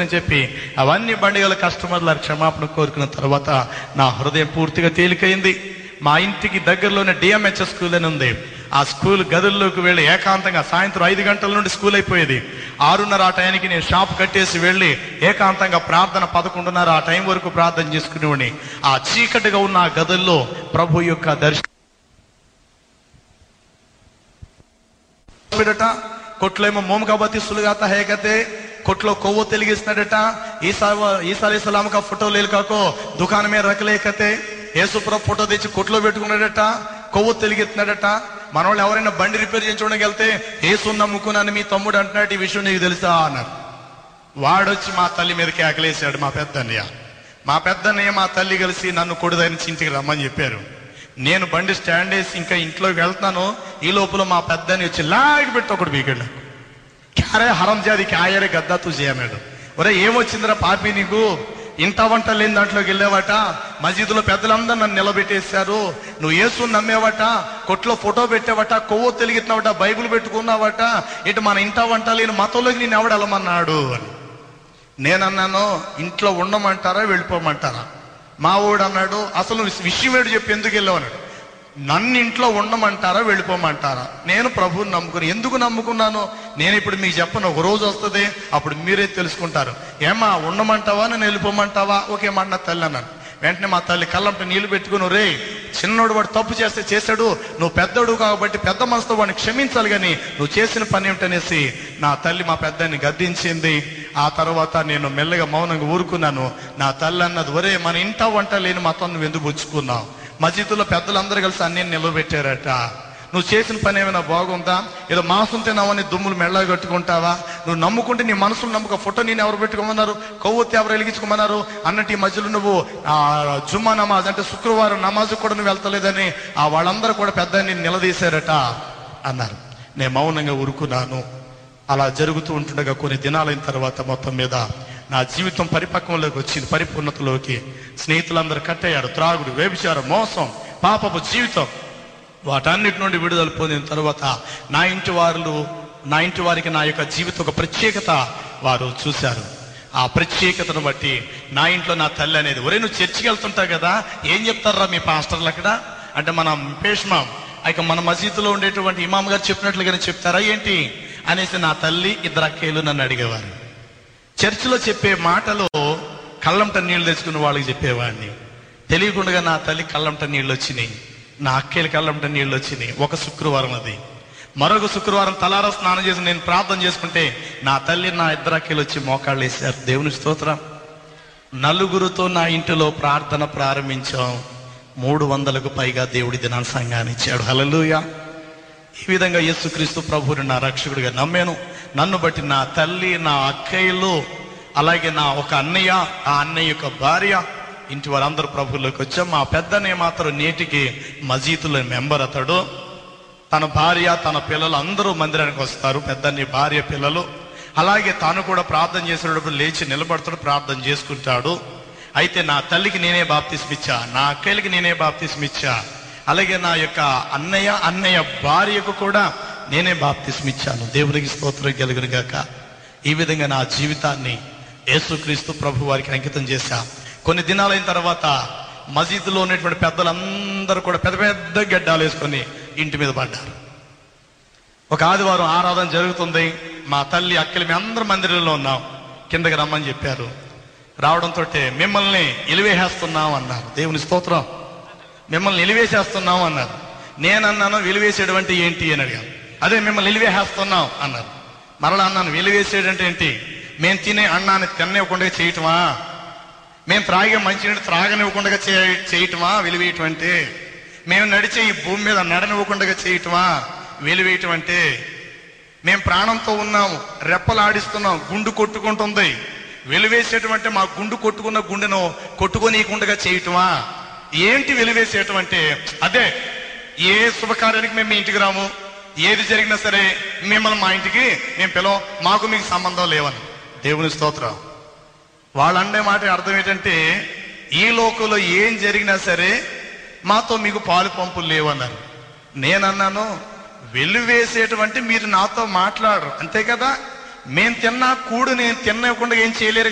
వచ్చిందని చెప్పి అవన్నీ బండిగల కస్టమర్ల క్షమాపణ కోరుకున్న తర్వాత నా హృదయం పూర్తిగా తేలికైంది. మా ఇంటికి దగ్గరలోనే డిఎంహెచ్ఎస్ స్కూల్ అని ఉంది. ఆ స్కూల్ గదుల్లోకి వెళ్ళి ఏకాంతంగా సాయంత్రం 5 గంటల నుండి స్కూల్ అయిపోయేది. 6:30 ఆ టైంకి నేను షాప్ కట్టేసి వెళ్ళి ఏకాంతంగా ప్రార్థన 11:30 ఆ టైం వరకు ప్రార్థన చేసుకునేవాడిని. ఆ చీకటిగా ఉన్న ఆ గదుల్లో ప్రభు యొక్క దర్శనం కొట్లో ఏమో మోమకాబతి సులుగాత హేకతే కొట్లో కొవ్వు తెలిగిస్తున్నాడట. ఈసా అలైహిస్సలాం కా ఫోటో లేకాకో దుకాణం మీద రకలేకతే యేసుప్రభు ఫోటో తెచ్చి కొట్లో పెట్టుకున్నాడట, కొవ్వు తెలిగిస్తున్నాడట. మన వాళ్ళు ఎవరైనా బండి రిపేర్ చేయించుకోవడానికి వెళ్తే యేసు నమ్ముకున్నాను మీ తమ్ముడు అంటున్నాడు, ఈ విషయం నీకు తెలుసా అన్నారు. వాడొచ్చి మా తల్లి మీద కేకలేసాడు. మా పెద్దన్నయ్య మా తల్లి కలిసి నన్ను కొడుదని ఇంటికి రమ్మని చెప్పారు. నేను బండి స్టాండ్ వేసి ఇంకా ఇంట్లోకి వెళ్తాను. ఈ లోపల మా పెద్దని వచ్చి లాగి పెట్టి ఒకటి బీకెళ్ళాడు. క్యారే హరం జాది క్యాయరే గద్దా తూ చేయమన్నాడు. ఒరే ఏమొచ్చిందిరా పాపి నీకు, ఇంత వంట లేని దాంట్లోకి వెళ్ళావట, మసీదులో పెద్దలందరూ నన్ను నిలబెట్టేశారు, నువ్వు యేసుని నమ్మేవట, కొట్లో ఫోటో పెట్టావట, కొవ్వు తెలిగితున్నావట, బైబిల్ పెట్టుకున్నావట, ఇటు మన ఇంట వంట లేని మతంలోకి నేను ఎవడు వెళ్ళమన్నాడు అని. నేనన్నాను ఇంట్లో ఉండమంటారా వెళ్ళిపోమంటారా? మా వాడు అన్నాడు అసలు విషయం ఏడు చెప్పి ఎందుకు వెళ్ళావు అన్నాడు. నన్ను ఇంట్లో ఉండమంటారా వెళ్ళిపోమంటారా? నేను ప్రభువుని నమ్ముకుని ఎందుకు నమ్ముకున్నాను నేను ఇప్పుడు మీకు చెప్పను. ఒక రోజు వస్తుంది అప్పుడు మీరే తెలుసుకుంటారు. ఏమా ఉండమంటావా నేను వెళ్ళిపోమంటావా? ఓకే మాట నా తల్లి అన్నాను. వెంటనే మా తల్లి కళ్ళంట నీళ్లు పెట్టుకుని, రే చిన్నోడు వాడు తప్పు చేస్తే చేశాడు, నువ్వు పెద్దోడు కాబట్టి పెద్ద మనసుతో వాడిని క్షమించాలి కానీ నువ్వు చేసిన పని ఏమిటనేసి నా తల్లి మా పెద్దని గద్దించింది. ఆ తర్వాత నేను మెల్లగా మౌనంగా ఊరుకున్నాను. నా తల్లి అన్నది, ఒరే మన ఇంట వంట లేని మతం నువ్వు ఎందుకు పుచ్చుకున్నావు? మసీదులో పెద్దలందరూ కలిసి అన్నీ నిలబెట్టారట. నువ్వు చేసిన పని ఏమైనా బాగుందా? ఏదో మాంసం తిన్నావని దుమ్ములు మెళ్ళగా కట్టుకుంటావా? నువ్వు నమ్ముకుంటే నీ మనసులో నమ్మక ఫోటో నేను ఎవరు పెట్టుకోమన్నారు, కొవ్వొత్తి ఎవరు వెలిగించుకోమన్నారు అన్నట్టు ఈ మధ్యలో నువ్వు జుమ్మా నమాజ్ అంటే శుక్రవారం నమాజ్ కూడా నువ్వు వెళ్తలేదని వాళ్ళందరూ కూడా పెద్ద నేను నిలదీశారట అన్నారు. నేను మౌనంగా ఊరుకున్నాను. అలా జరుగుతూ ఉంటుండగా కొన్ని దినాలైన తర్వాత మొత్తం మీద నా జీవితం పరిపక్వంలోకి వచ్చింది, పరిపూర్ణతలోకి. స్నేహితులందరూ కట్టయ్యారు. త్రాగుడు, వ్యభిచారం, మోసం, పాపపు జీవితం, వాటన్నిటి నుండి విడుదల పొందిన తర్వాత నా ఇంటి వారికి నా యొక్క జీవితం ఒక ప్రత్యేకత వారు చూశారు. ఆ ప్రత్యేకతను బట్టి నా ఇంట్లో నా తల్లి అనేది, ఒరే నువ్వు చర్చికి వెళ్తుంటావు కదా, ఏం చెప్తారా మీ పాస్టర్లు అక్కడ అంటే మన పేష్మాం ఇక మన మసీదులో ఉండేటువంటి ఇమాం గారు చెప్పినట్లుగానే చెప్తారా ఏంటి అనేసి నా తల్లి ఇద్దరు అక్కయ్యలు నన్ను అడిగేవారు. చర్చిలో చెప్పే మాటలు కళ్ళంట నీళ్లు తెచ్చుకున్న వాళ్ళకి చెప్పేవాడిని. తెలియకుండా నా తల్లి కళ్ళంట నీళ్ళు వచ్చినాయి, నా అక్కయ్యలు కళ్ళంట నీళ్ళు వచ్చినాయి. ఒక శుక్రవారం అది. మరొక శుక్రవారం తలారా స్నానం చేసి నేను ప్రార్థన చేసుకుంటే నా తల్లి నా ఇద్దరు అక్కయ్యలు వచ్చి మోకాళ్ళు వేశారు. దేవుని స్తోత్రం. నలుగురితో నా ఇంటిలో ప్రార్థన ప్రారంభించాం. 300కు పైగా దేవుడి దినాన్ని సంఘాన్ని ఇచ్చాడు. హల్లెలూయా. ఈ విధంగా యేసుక్రీస్తు ప్రభువుని నా రక్షకుడిగా నమ్మాను. నన్ను బట్టి నా తల్లి, నా అక్కయ్యలు, అలాగే నా ఒక అన్నయ్య, ఆ అన్నయ్య యొక్క భార్య, ఇంటి వారందరూ ప్రభువులోకి వచ్చాం. మా పెద్దనే మాత్రం నేటికి మసీదులో మెంబర్. అతడు తన భార్య తన పిల్లలు అందరూ మందిరానికి వస్తారు, పెద్దన్ని భార్య పిల్లలు. అలాగే తాను కూడా ప్రార్థన చేసేటప్పుడు లేచి నిలబడతాడు, ప్రార్థన చేసుకుంటాడు. అయితే నా తల్లికి నేనే బాప్తిస్మిచ్చా, నా అక్కయ్యలకి నేనే బాప్తిస్మిచ్చా, అలాగే నా యొక్క అన్నయ్య భార్యకు కూడా నేనే బాప్తిస్మిచ్చాను. దేవునికి స్తోత్రం కలుగును గాక. ఈ విధంగా నా జీవితాన్ని యేసుక్రీస్తు ప్రభు వారికి అంకితం చేశా. కొన్ని దినాలైన తర్వాత మసీదులో ఉన్నటువంటి పెద్దలందరూ కూడా పెద్ద పెద్ద గడ్డాలు వేసుకొని ఇంటి మీద పడ్డారు. ఒక ఆదివారం ఆరాధన జరుగుతుంది. మా తల్లి అక్కలు మేము అందరం మందిరంలో ఉన్నాం. కిందకి రమ్మని చెప్పారు. రావడంతో మిమ్మల్ని ఎలివేసేస్తున్నాం అన్నారు. దేవుని స్తోత్రం. మిమ్మల్ని ఎలివేసేస్తున్నాం అన్నారు. నేనన్నాను వెలివేసేయడం అంటే ఏంటి అని అడిగాను. అదే మిమ్మల్ని వెలివేసేస్తున్నాం అన్నారు. మరలా అన్నాను వెలివేసేయడం అంటే ఏంటి? మేము తినే అన్నాన్ని తిననివ్వకుండా చేయటమా? మేము త్రాగే మంచినీళ్ళు త్రాగనివ్వకుండా చేయటమా వెలివేయటం అంటే? మేము నడిచే ఈ భూమి మీద నడనివ్వకుండా చేయటమా వెలివేయటం అంటే? మేము ప్రాణంతో ఉన్నాము, రెప్పలాడిస్తున్నాం, గుండు కొట్టుకుంటుంది. వెలివేసేయటం అంటే మా గుండు కొట్టుకున్న గుండెను కొట్టుకోనీయకుండా చేయటమా? ఏంటి వెలివేసేయటం అంటే? అదే ఏ శుభకార్యానికి మేము మీ ఇంటికి రాము, ఏది జరిగినా సరే మిమ్మల్ని మా ఇంటికి మేము పిలవం, మాకు మీకు సంబంధం లేవని. దేవుని స్తోత్రం. వాళ్ళండే మాట అర్థం ఏంటంటే ఈ లోకంలో ఏం జరిగినా సరే మాతో మీకు పాలు పంపులు లేవన్నారు. నేనన్నాను వెలివేసేటువంటి మీరు నాతో మాట్లాడరు అంతే కదా. మేము తిన్నా కూడు నేను తినకుండా ఏం చేయలేరు